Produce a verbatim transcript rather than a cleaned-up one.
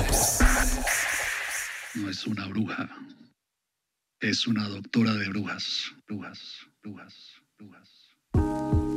No es una bruja. Es una doctora de brujas. Brujas, brujas, brujas.